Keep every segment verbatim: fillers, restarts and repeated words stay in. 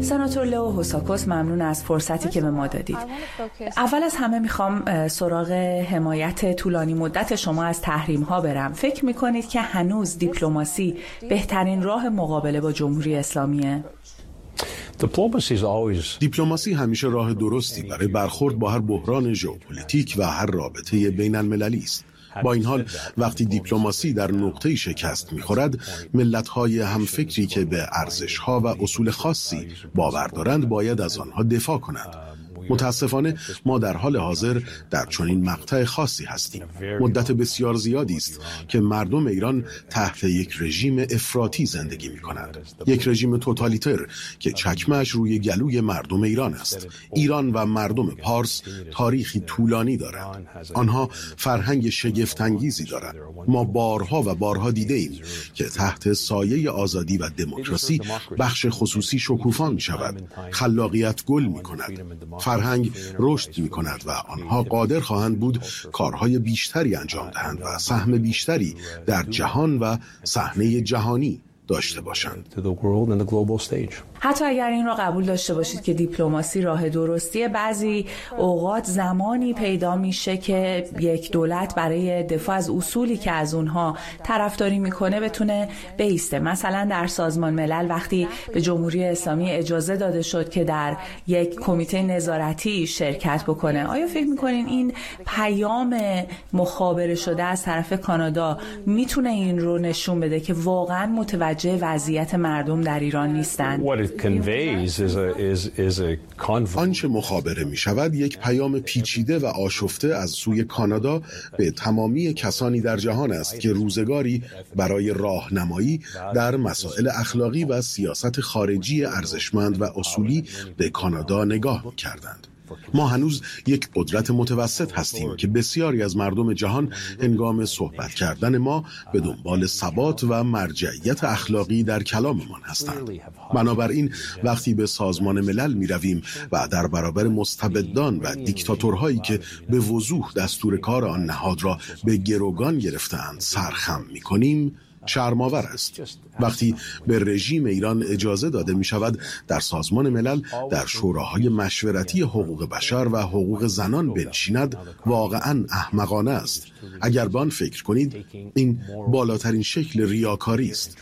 سناتور لئو هوساکوس، ممنون از فرصتی که به ما دادید. اول از همه میخوام سراغ حمایت طولانی مدت شما از تحریم ها برم. فکر میکنید که هنوز دیپلماسی بهترین راه مقابله با جمهوری اسلامیه؟ دیپلماسی همیشه راه درستی برای برخورد با هر بحران ژئوپلیتیک و هر رابطه بین المللی است. با این حال وقتی دیپلماسی در نقطه‌ای شکست می‌خورد، ملت‌های همفکری که به ارزش‌ها و اصول خاصی باور دارند باید از آنها دفاع کنند. متاسفانه ما در حال حاضر در چنین مقطع خاصی هستیم. مدت بسیار زیادی است که مردم ایران تحت یک رژیم افراطی زندگی می‌کنند. یک رژیم توتالیتر که چکمه‌اش روی گلوی مردم ایران است. ایران و مردم پارس تاریخی طولانی دارند. آنها فرهنگ شگفت‌انگیزی دارند. ما بارها و بارها دیده‌ایم که تحت سایه آزادی و دموکراسی بخش خصوصی شکوفا می‌شود. خلاقیت گل می‌کند. فرهنگ رشد می کند و آنها قادر خواهند بود کارهای بیشتری انجام دهند و سهم بیشتری در جهان و صحنه جهانی داشته باشند. حتی اگر این را قبول داشته باشید که دیپلماسی راه درستیه، بعضی اوقات زمانی پیدا میشه که یک دولت برای دفاع از اصولی که از اونها طرفداری میکنه بتونه بایسته. مثلا در سازمان ملل وقتی به جمهوری اسلامی اجازه داده شد که در یک کمیته نظارتی شرکت بکنه، آیا فکر میکنین این پیام مخابره شده از طرف کانادا میتونه این رو نشون بده که واقعا متوجه وضعیت مردم در ایران نیستن؟ آنچه مخابره می شود یک پیام پیچیده و آشفته از سوی کانادا به تمامی کسانی در جهان است که روزگاری برای راهنمایی در مسائل اخلاقی و سیاست خارجی ارزشمند و اصولی به کانادا نگاه کردند. ما هنوز یک قدرت متوسط هستیم که بسیاری از مردم جهان هنگام صحبت کردن ما به دنبال ثبات و مرجعیت اخلاقی در کلاممان هستند. بنابراین وقتی به سازمان ملل می رویم و در برابر مستبدان و دیکتاتورهایی که به وضوح دستور کار آن نهاد را به گروگان گرفتند سرخم می کنیم، شرم‌آور است. وقتی به رژیم ایران اجازه داده می شود در سازمان ملل در شوراهای مشورتی حقوق بشر و حقوق زنان بنشیند، واقعاً احمقانه است. اگر به آن فکر کنید، این بالاترین شکل ریاکاری است.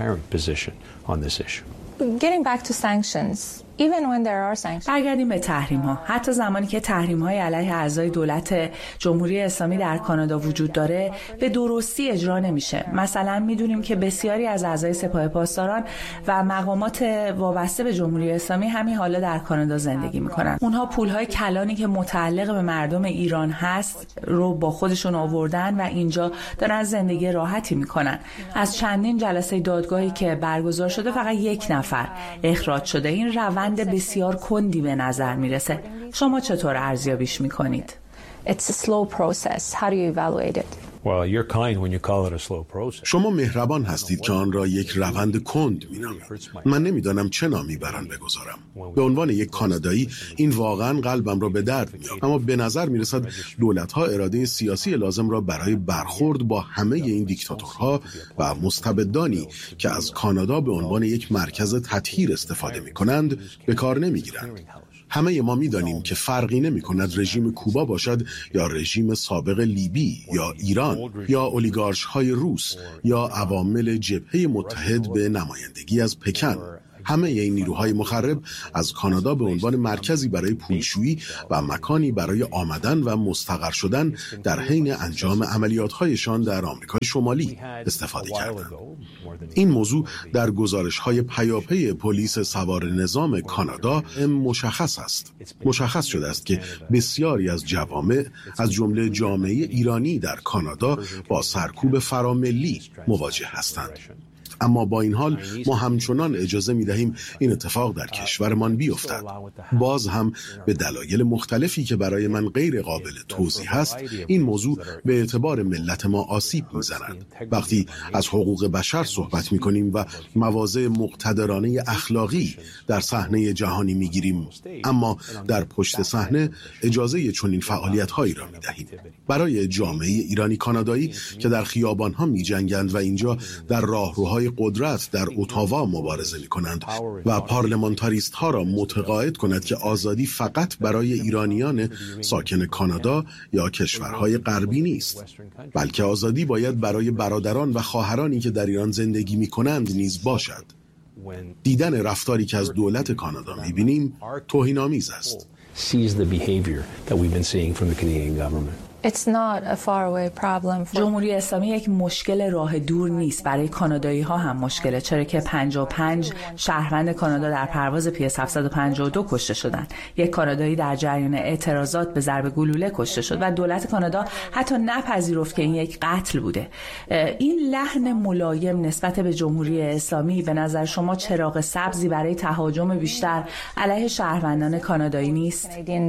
Getting back to sanctions. Even when there are sanctions. برگردیم به تحریم ها. حتی زمانی که تحریم های علیه اعضای دولت جمهوری اسلامی در کانادا وجود داره، به درستی اجرا نمیشه. مثلا میدونیم که بسیاری از اعضای سپاه پاسداران و مقامات وابسته به جمهوری اسلامی همین حالا در کانادا زندگی میکنن. اونها پولهای کلانی که متعلق به مردم ایران هست رو با خودشون آوردن و اینجا دارن زندگی راحتی میکنن. از چندین جلسه دادگاهی که برگزار شده فقط یک نفر اخراج شده. این روند بسیار کندی به نظر میرسه. شما چطور ارزیابیش میکنید؟ It's a slow process. How do you evaluate it? شما مهربان هستید که آن را یک روند کند می‌نامید. من نمی‌دانم چه نامی بر آن بگذارم. به عنوان یک کانادایی این واقعاً قلبم را به درد می‌آورد. اما به نظر می‌رسد دولت‌ها اراده سیاسی لازم را برای برخورد با همه این دیکتاتورها و مستبدانی که از کانادا به عنوان یک مرکز تطهیر استفاده می‌کنند به کار نمی‌گیرند. همه ما می‌دانیم که فرقی نمی‌کند رژیم کوبا باشد یا رژیم سابق لیبی یا ایران یا اولیگارش‌های روس یا عوامل جبهه متحد به نمایندگی از پکن. همه این نیروهای مخرب از کانادا به عنوان مرکزی برای پولشویی و مکانی برای آمدن و مستقر شدن در حین انجام عملیات‌هایشان در آمریکای شمالی استفاده کردند. این موضوع در گزارش‌های پیاپی پلیس سوار نظام کانادا مشخص است. مشخص شده است که بسیاری از جوامع از جمله جامعه ایرانی در کانادا با سرکوب فراملی مواجه هستند. اما با این حال ما همچنان اجازه می دهیم این اتفاق در کشورمان بیفتد. باز هم به دلایل مختلفی که برای من غیر قابل توضیح است، این موضوع به اعتبار ملت ما آسیب می زند. وقتی از حقوق بشر صحبت می کنیم و مواضع مقتدرانه اخلاقی در صحنه جهانی می گیریم، اما در پشت صحنه اجازه چنین فعالیت هایی را می دهیم. برای جامعه ایرانی کانادایی که در خیابان ها می جنگند و اینجا در راهروها نیروهای قدرت در اتاوا مبارزه می‌کنند و پارلمانتاریست ها را متقاعد کند که آزادی فقط برای ایرانیان ساکن کانادا یا کشورهای غربی نیست، بلکه آزادی باید برای برادران و خواهرانی که در ایران زندگی می‌کنند نیز باشد. دیدن رفتاری که از دولت کانادا می‌بینیم توهین‌آمیز است. It's not a faraway problem for... جمهوری اسلامی یک مشکل راه دور نیست، برای کانادایی ها هم مشکله، چرا که پنجاه و پنج شهروند کانادا در پرواز پی اس هفتصد و پنجاه و دو کشته شدند. یک کانادایی در جریان اعتراضات به ضرب گلوله کشته شد و دولت کانادا حتی نپذیرفت که این یک قتل بوده. این لحن ملایم نسبت به جمهوری اسلامی به نظر شما چراغ سبزی برای تهاجم بیشتر علیه شهروندان کانادایی نیست؟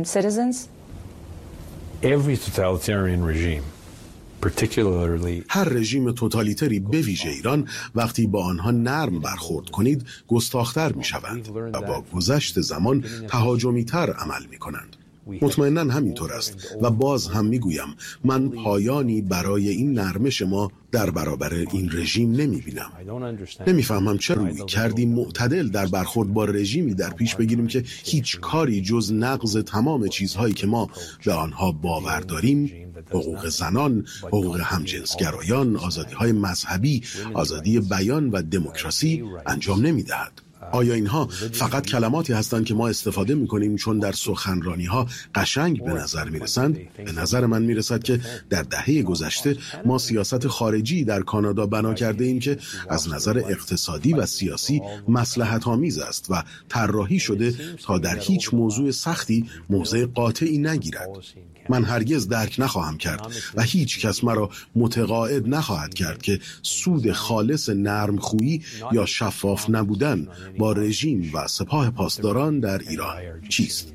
Every totalitarian regime, particularly... هر رژیم توتالیتری به ویژه ایران وقتی با آنها نرم برخورد کنید گستاخ‌تر می‌شوند و با گذشت زمان تهاجمی‌تر عمل می‌کنند. مطمئناً همینطور است و باز هم میگویم من پایانی برای این نرمش ما در برابر این رژیم نمیبینم. نمیفهمم چرا روی کردی معتدل در برخورد با رژیمی در پیش بگیریم که هیچ کاری جز نقض تمام چیزهایی که ما به آنها باور داریم، حقوق زنان، حقوق همجنسگرایان، آزادی‌های مذهبی، آزادی بیان و دموکراسی انجام نمیدهد. آیا اینها فقط کلماتی هستند که ما استفاده می‌کنیم چون در سخنرانی‌ها قشنگ به نظر می‌رسند؟ به نظر من می‌رسد که در دهه گذشته ما سیاست خارجی در کانادا بنا کرده ایم که از نظر اقتصادی و سیاسی مصلحت‌آمیز است و طراحی شده تا در هیچ موضوع سختی موضع قاطعی نگیرد. من هرگز درک نخواهم کرد و هیچ کس مرا متقاعد نخواهد کرد که سود خالص نرمخویی یا شفاف نبودن با رژیم و سپاه پاسداران در ایران چیست؟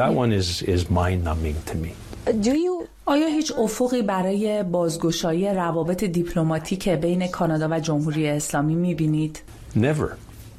آیا هیچ افقی برای بازگشایی روابط دیپلماتیک بین کانادا و جمهوری اسلامی می‌بینید؟ Never.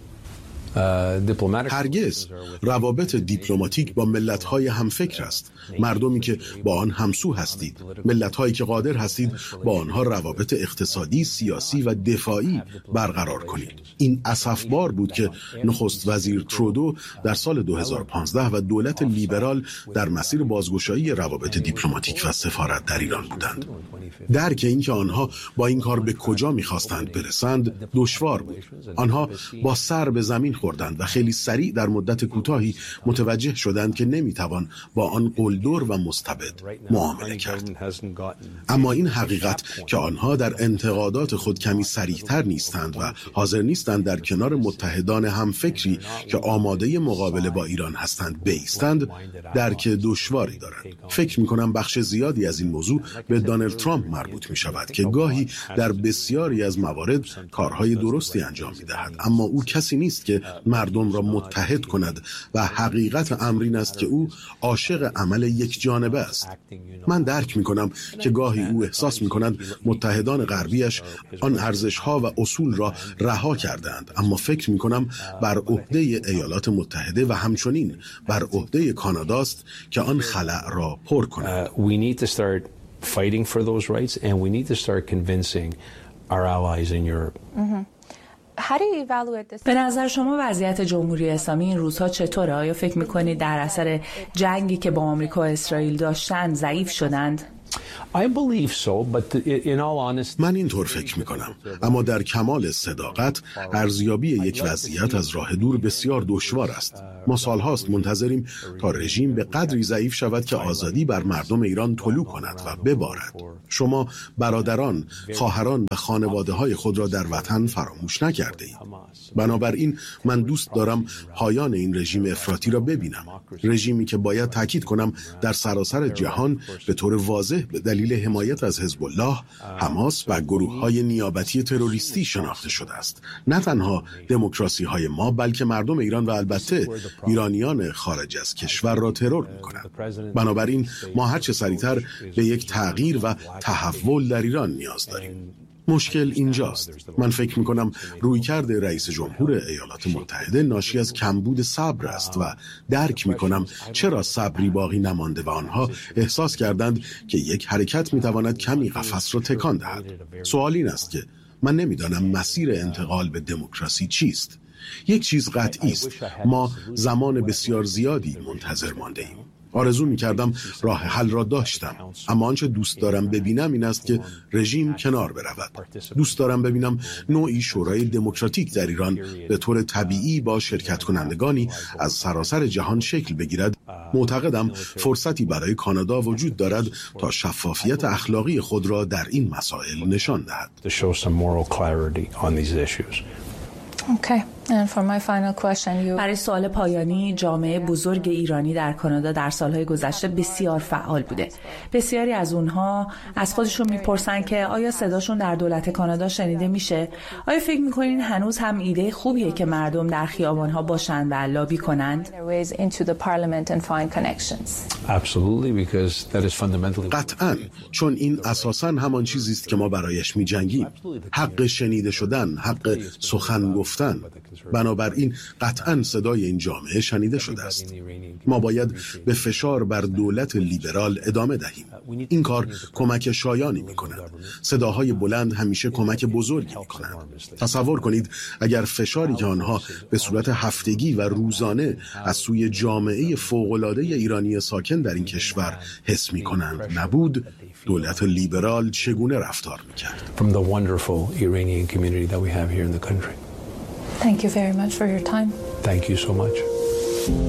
هرگز. روابط دیپلماتیک با ملت‌های همفکر است، مردمی که با آن همسو هستید، ملت‌هایی که قادر هستید با آنها روابط اقتصادی، سیاسی و دفاعی برقرار کنید. این اسفبار بود که نخست وزیر ترودو در سال دو هزار و پانزده و دولت لیبرال در مسیر بازگشایی روابط دیپلماتیک و سفارت در ایران بودند. درک اینکه آنها با این کار به کجا می‌خواستند برسند دشوار بود. آنها با سر به زمین خوردند و خیلی سریع در مدت کوتاهی متوجه شدند که نمیتوان با آن قلدر و مستبد معامله کرد. اما این حقیقت که آنها در انتقادات خود کمی صریح‌تر نیستند و حاضر نیستند در کنار متحدان همفکری که آماده مقابله با ایران هستند بایستند، درک دشواری دارند. فکر می‌کنم بخش زیادی از این موضوع به دونالد ترامپ مربوط می‌شود که گاهی در بسیاری از موارد کارهای درستی انجام می‌دهد، اما او کسی نیست که مردم را متحد کند و حقیقت امر این است که او عاشق عمل یک جانبه است. من درک می کنم که گاهی او احساس می کند متحدان غربیش آن ارزش‌ها و اصول را رها کردند، اما فکر می کنم بر عهده ایالات متحده و همچنین بر عهده کاناداست که آن خلأ را پر کند. Uh, we need to start fighting for those rights and we need to start convincing our allies in Europe. Mm-hmm. به نظر شما وضعیت جمهوری اسلامی این روزها چطوره؟ آیا فکر میکنید در اثر جنگی که با آمریکا و اسرائیل داشتند ضعیف شدند؟ I believe so, but in all honesty... من اینطور فکر میکنم، اما در کمال صداقت ارزیابی یک وضعیت از راه دور بسیار دشوار است. ما سالهاست منتظریم تا رژیم به قدری ضعیف شود که آزادی بر مردم ایران طلوع کند و ببارد. شما برادران، خواهران و خانواده های خود را در وطن فراموش نکرده اید. بنابراین من دوست دارم پایان این رژیم افراطی را ببینم. رژیمی که باید تاکید کنم در سراسر جهان به طور واضح به دلیل حمایت از حزب الله، حماس و گروه‌های نیابتی تروریستی شناخته شده است. نه تنها دموکراسی های ما بلکه مردم ایران و البته ایرانیان خارج از کشور را ترور می‌کنند. بنابراین ما هر چه سریعتر به یک تغییر و تحول در ایران نیاز داریم. مشکل اینجاست. من فکر می‌کنم رویکرد رئیس جمهور ایالات متحده ناشی از کمبود صبر است و درک می‌کنم چرا صبری باقی نمانده و آنها احساس کردند که یک حرکت می‌تواند کمی قفس را تکان دهد. سوال این است که من نمیدانم مسیر انتقال به دموکراسی چیست. یک چیز قطعی است، ما زمان بسیار زیادی منتظر مانده ایم. آرزو می‌کردم راه حل را داشتم، اما آنچه دوست دارم ببینم این است که رژیم کنار برود. دوست دارم ببینم نوعی شورای دموکراتیک در ایران به طور طبیعی با شرکت کنندگانی از سراسر جهان شکل بگیرد. معتقدم فرصتی برای کانادا وجود دارد تا شفافیت اخلاقی خود را در این مسائل نشان دهد. Okay. And for my final question, you... برای سوال پایانی، جامعه بزرگ ایرانی در کانادا در سالهای گذشته بسیار فعال بوده. بسیاری از اونها از خودشون میپرسن که آیا صداشون در دولت کانادا شنیده میشه؟ آیا فکر میکنین هنوز هم ایده خوبیه که مردم در خیابانها باشن و لابی کنند؟ قطعاً، چون این اساساً همان چیزی است که ما برایش میجنگیم. حق شنیده شدن، حق سخن گفتن. بنابراین قطعاً صدای این جامعه شنیده شده است. ما باید به فشار بر دولت لیبرال ادامه دهیم. این کار کمک شایانی می کند. صداهای بلند همیشه کمک بزرگی می کند. تصور کنید اگر فشاری که آنها به صورت هفتگی و روزانه از سوی جامعه فوق‌العاده ایرانی ساکن در این کشور حس می کنند نبود، دولت لیبرال چگونه رفتار می کرد؟ From the wonderful Iranian community that we have here in the country. Thank you very much for your time. Thank you so much.